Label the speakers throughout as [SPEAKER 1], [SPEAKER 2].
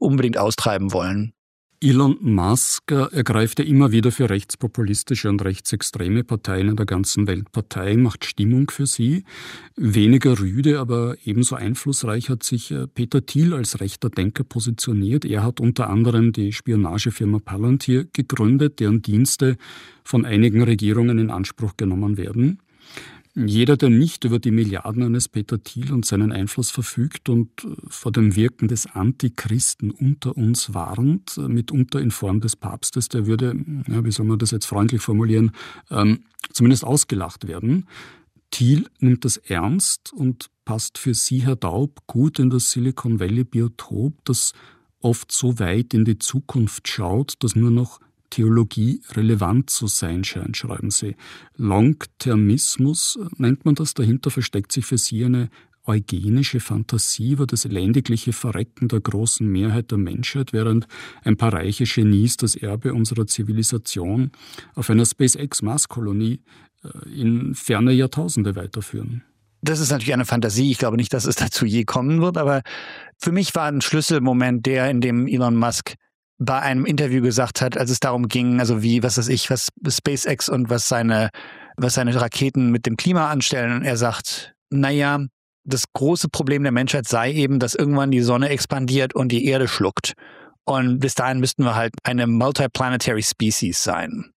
[SPEAKER 1] unbedingt austreiben wollen.
[SPEAKER 2] Elon Musk ergreift ja immer wieder für rechtspopulistische und rechtsextreme Parteien in der ganzen Welt Partei, macht Stimmung für sie. Weniger rüde, aber ebenso einflussreich hat sich Peter Thiel als rechter Denker positioniert. Er hat unter anderem die Spionagefirma Palantir gegründet, deren Dienste von einigen Regierungen in Anspruch genommen werden. Jeder, der nicht über die Milliarden eines Peter Thiel und seinen Einfluss verfügt und vor dem Wirken des Antichristen unter uns warnt, mitunter in Form des Papstes, der würde, ja, wie soll man das jetzt freundlich formulieren, zumindest ausgelacht werden. Thiel nimmt das ernst und passt für Sie, Herr Daub, gut in das Silicon Valley Biotop, das oft so weit in die Zukunft schaut, dass nur noch Theologie relevant zu sein scheint, schreiben Sie. Longtermismus nennt man das. Dahinter versteckt sich für Sie eine eugenische Fantasie über das elendigliche Verrecken der großen Mehrheit der Menschheit, während ein paar reiche Genies das Erbe unserer Zivilisation auf einer SpaceX-Marskolonie in ferne Jahrtausende weiterführen.
[SPEAKER 1] Das ist natürlich eine Fantasie. Ich glaube nicht, dass es dazu je kommen wird, aber für mich war ein Schlüsselmoment der, in dem Elon Musk bei einem Interview gesagt hat, als es darum ging, also was SpaceX und was seine Raketen mit dem Klima anstellen. Und er sagt, naja, das große Problem der Menschheit sei eben, dass irgendwann die Sonne expandiert und die Erde schluckt. Und bis dahin müssten wir halt eine multiplanetary Species sein.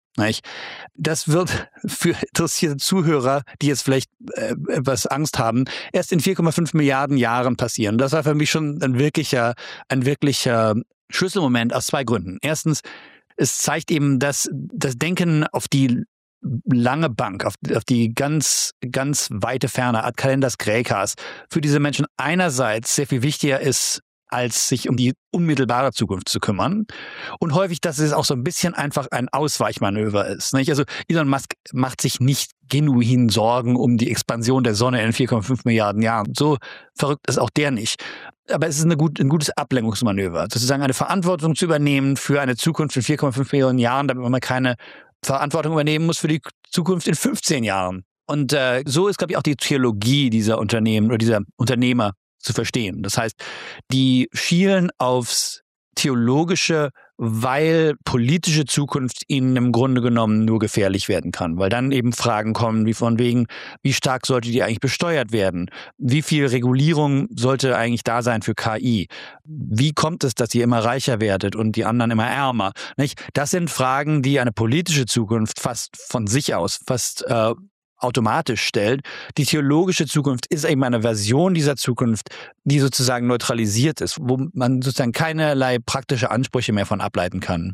[SPEAKER 1] Das wird für interessierte Zuhörer, die jetzt vielleicht etwas Angst haben, erst in 4,5 Milliarden Jahren passieren. Das war für mich schon ein wirklicher Schlüsselmoment aus zwei Gründen. Erstens, es zeigt eben, dass das Denken auf die lange Bank, auf die ganz, ganz weite Ferne, ad calendas graecas, für diese Menschen einerseits sehr viel wichtiger ist, als sich um die unmittelbare Zukunft zu kümmern. Und häufig, dass es auch so ein bisschen einfach ein Ausweichmanöver ist. Nicht? Also Elon Musk macht sich nicht genuin Sorgen um die Expansion der Sonne in 4,5 Milliarden Jahren. So verrückt ist auch der nicht. Aber es ist ein gutes Ablenkungsmanöver, sozusagen eine Verantwortung zu übernehmen für eine Zukunft in 4,5 Millionen Jahren, damit man keine Verantwortung übernehmen muss für die Zukunft in 15 Jahren. Und so ist, glaube ich, auch die Theologie dieser Unternehmen oder dieser Unternehmer zu verstehen. Das heißt, die schielen aufs Theologische, weil politische Zukunft ihnen im Grunde genommen nur gefährlich werden kann. Weil dann eben Fragen kommen, wie von wegen, wie stark sollte die eigentlich besteuert werden? Wie viel Regulierung sollte eigentlich da sein für KI? Wie kommt es, dass ihr immer reicher werdet und die anderen immer ärmer? Nicht? Das sind Fragen, die eine politische Zukunft fast von sich aus, automatisch stellt. Die theologische Zukunft ist eben eine Version dieser Zukunft, die sozusagen neutralisiert ist, wo man sozusagen keinerlei praktische Ansprüche mehr von ableiten kann.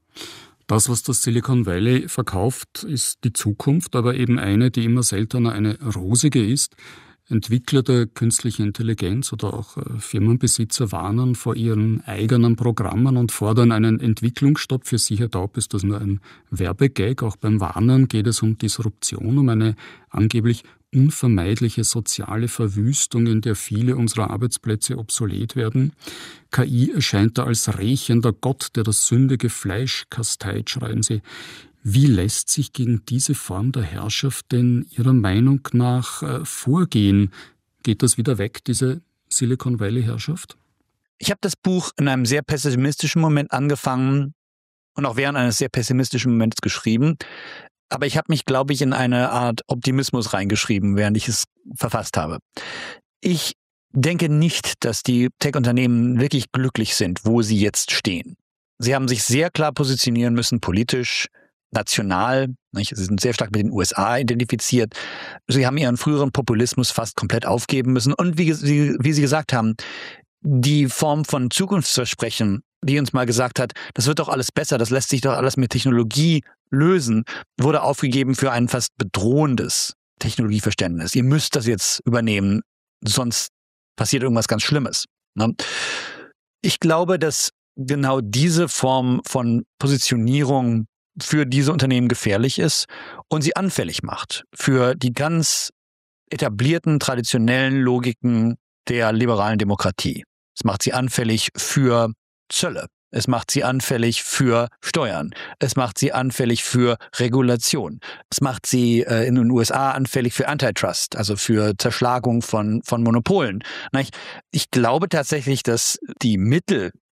[SPEAKER 2] Das, was das Silicon Valley verkauft, ist die Zukunft, aber eben eine, die immer seltener eine rosige ist. Entwickler der künstlichen Intelligenz oder auch Firmenbesitzer warnen vor ihren eigenen Programmen und fordern einen Entwicklungsstopp. Für Sie, Herr Daub, ist das nur ein Werbegag. Auch beim Warnen geht es um Disruption, um eine angeblich unvermeidliche soziale Verwüstung, in der viele unserer Arbeitsplätze obsolet werden. KI erscheint da als rächender Gott, der das sündige Fleisch kasteit, schreiben Sie. Wie lässt sich gegen diese Form der Herrschaft denn Ihrer Meinung nach vorgehen? Geht das wieder weg, diese Silicon Valley-Herrschaft?
[SPEAKER 1] Ich habe das Buch in einem sehr pessimistischen Moment angefangen und auch während eines sehr pessimistischen Moments geschrieben. Aber ich habe mich, glaube ich, in eine Art Optimismus reingeschrieben, während ich es verfasst habe. Ich denke nicht, dass die Tech-Unternehmen wirklich glücklich sind, wo sie jetzt stehen. Sie haben sich sehr klar positionieren müssen, politisch, national. Nicht? Sie sind sehr stark mit den USA identifiziert. Sie haben ihren früheren Populismus fast komplett aufgeben müssen. Und wie Sie gesagt haben, die Form von Zukunftsversprechen, die uns mal gesagt hat, das wird doch alles besser, das lässt sich doch alles mit Technologie lösen, wurde aufgegeben für ein fast bedrohendes Technologieverständnis. Ihr müsst das jetzt übernehmen, sonst passiert irgendwas ganz Schlimmes. Ne? Ich glaube, dass genau diese Form von Positionierung für diese Unternehmen gefährlich ist und sie anfällig macht für die ganz etablierten, traditionellen Logiken der liberalen Demokratie. Es macht sie anfällig für Zölle. Es macht sie anfällig für Steuern. Es macht sie anfällig für Regulation. Es macht sie in den USA anfällig für Antitrust, also für Zerschlagung von Monopolen. Ich glaube tatsächlich, dass die Mittel,